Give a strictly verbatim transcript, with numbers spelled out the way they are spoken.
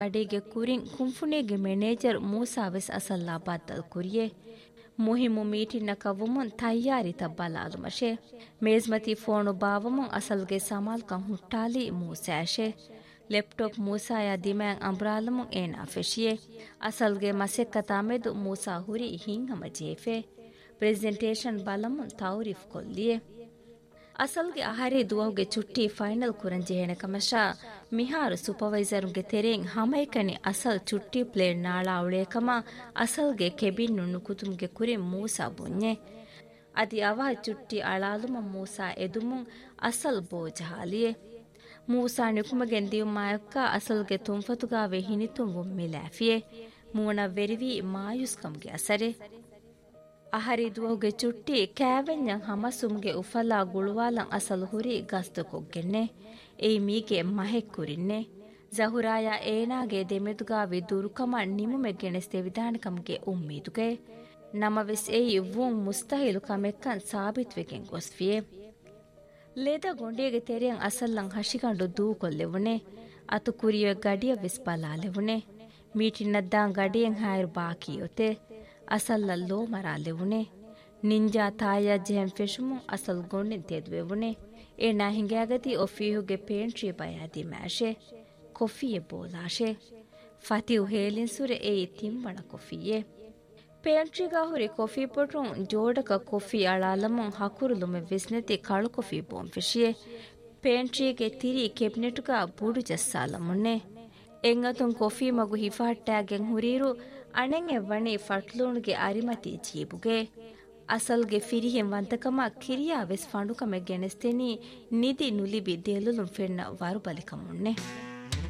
ಅಡಿಗೆ ಕುರಿಂ ಕುಂಫುಣಿಗೆ manager ಮೂಸಾವೆಸ್ ಅಸಲ್ಲಾ ಬಾದ್ದಲ್ ಕುರಿಯೆ ಮುಹಿಮು ಮೀಟಿನ ಕವುಮುನ್ ತಯ್ಯಾರಿ ತಬ್ಬಲಾಲು ಮಶೆ ಮೇಜ್ಮತಿ phone ಬಾವಮುನ್ ಅಸಲ್ಗೆ ಸಮಾಲ್ ಕಂ ಹುಟ್ಟಾಲಿ ಮೂಸಾಶೆ laptop ಮೂಸಾಯ ದಿಮ್ಯಾಂಗ್ ಅಂಬ್ರಾಲಮುನ್ ಏನಾ ಫೆಶಿಯೆ ಅಸಲ್ಗೆ ಮಸೆಕ್ಕತಾ ಮೆದು ಮೂಸಾ ಹುರಿ ಹಿಂಗಮ ಜೇಫೆ ಪ್ರೆಸೆಂಟೇಷನ್ ಬಲಮುನ್ ತೌರಿಫ್ ಕೊಲ್ಲಿಯೆ ಅಸಲ್ಗೆ ಅಹರೆ ದುವಹುಗೆ ಚುಟ್ಟಿ ಫೈನಲ್ ಕುರಂಜೆಹೆಣ ಕಮಶಾ ಮಿಹಾರು ಸೂಪರ್ವೈಸರ್ಗೆ ತೆರೆಂಗ್ ಹಮೈಕನಿ ಅಸಲ್ ಚುಟ್ಟಿ ಪ್ಲೇನ್ ನಾಳಾ ಉಳೇಕಮ ಅಸಲ್ಗೆ ಕೆಬಿನ್ ನುಣ್ಣು ಕುತುಮ್ಗೆ ಕುರಿ ಮೂಸಾ ಬುನ್ಯೆ ಅದಿ ಅವಹ ಚುಟ್ಟಿ ಅಳಾಲುಮ ಮೂಸಾ ಎದುಮುಂ ಅಸಲ್ ಬೋಜಹಾಲಿಯೆ ಮೂಸಾ ನಿಕುಮಗೆನ್ ದಿಯುಮಾಯಕ್ಕ ಅಸಲ್ಗೆ ತುಂಫತುಗಾವೆ ಹಿನಿತುಂ ವುಮ್ಮಿಲಾಫಿಯೆ ಮೂಣ ವೆರಿವಿ ಮಾಯುಸ್ಕಮ್ಗೆ ಅಸರೆ ಅಹರಿ ದುವಹುಗೆ ಚುಟ್ಟಿ ಕ್ಯಾವೆನ್ಯಂ ಹಮಸುಮ್ಗೆ ಉಫಲಾ ಗುಳುವಾಲಂ ಅಸಲು ಹುರಿ ಗಸ್ತು ಕೊಗ್ಗೆನ್ನೆ ಏಯ್ ಮೀಗೆ ಮಹೆಕ್ ಕುರಿನ್ನೆ ಜಹುರಾಯ ಏನಾಗೆ ದೆಮೆದುಗಾವಿ ದುರುಕಮ ನಿಮುಮೆ ಗೆಣೆಸ್ತೆ ವಿಧಾನಕಮ್ಗೆ ಉಮ್ಮೀದುಗೆ ನಮವೆಸ್ ಏಯ್ ವುಂ ಮುಸ್ತಹಿಲು ಕಮೆಕ್ಕನ್ ಸಾಬಿತ್ವೆಗೆನ್ ಗೊಸ್ಫಿಯೆ ಲೇದ ಗೊಂಡಿಯಗೆ ತೆರೆಯಂ ಅಸಲ್ಲಂ ಹಶಿಗಂಡು ದೂಕೊಲ್ಲೆವುನೆ ಅತು ಕುರಿಯ ಗಡಿಯ ವಿಸ್ ಬಲಾಲೆವುನೆ ಮೀಟಿನದ್ದಾಂ ಗಡಿಯಂ ಹಾಯರು ಬಾಕಿಯೊತೆ ಅಸಲ್ಲ ಲೋ ಮರಾಲೆವುನೆ ನಿಂಜಾ ತಾಯ ಜೆಹಂ ಫೆಶುಮು ಅಸಲ್ ಗೊಂಡಿನ್ ತೆದುವೆವುನೆ ಏನಾ ಹಿಂಗಾಗತಿ ಒಫೀಹುಗೆ ಪೇಂಟ್ರಿ ಬಯಾದಿ ಮ್ಯಾಶೆ ಕೊಫಿಯೆ ಬೋಲಾಶೆ ಫತಿಯು ಹೇಲಿನ್ ಸುರೆ ಏಯ್ ತಿಂಬಣ ಕೊಫಿಯೆ ಪೇಂಟ್ರಿಗಾ ಹುರಿ ಕೊಫಿ ಪೊಟುಂ ಜೋಡಕ ಕೊಫಿ ಅಳಾಲಮುಂ ಹಕುರುಲುಮೆ ವಿಸ್ನೆತಿ ಕಳು ಕೊಫಿ ಬೋಂ ಫೆಶಿಯೆ ಪೇಂಟ್ರಿಗೆ ತಿರಿ ಕೆಬ್ನೆಟುಗಾ ಬುಡು ಜಸ್ಸಾಲಮುನ್ನೆ ಎಂಗತುಂ ಕೊಫಿ ಮಗು ಹಿಫಾಟ್ಟಾಗೆನ್ ಹುರೀರು ಅಣೆಂ ಎವ್ವಣಿ ಫಟ್ಲೂಣ್ಗೆ ಅರಿಮತಿ ಜೀಬುಗೆ ಅಸಲ್ಗೆ ಫಿರಿಹೆಂ ವಂತಕಮ ಕಿರಿಯಾ ವೆಸ್ ಫಂಡುಕಮೆ ಗೆಣೆಸ್ತೆನಿ ನಿಧಿ ನುಲಿಬಿ ದೇಲುಲುಂ ಫೆನ್ನ ವಾರು ಬಲಿಕಮುನ್ನೆ